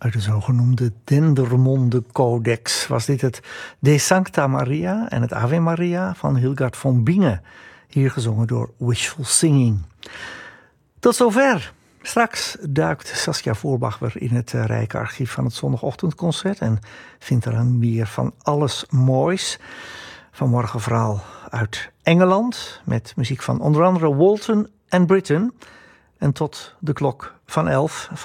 Uit de zogenoemde Dendermonde Codex was dit het De Sancta Maria en het Ave Maria van Hildegard von Bingen. Hier gezongen door Wishful Singing. Tot zover. Straks duikt Saskia Voorbach weer in het rijke archief van het zondagochtendconcert en vindt eraan meer van alles moois. Vanmorgen vooral uit Engeland met muziek van onder andere Walton en Britten. En tot de klok van 11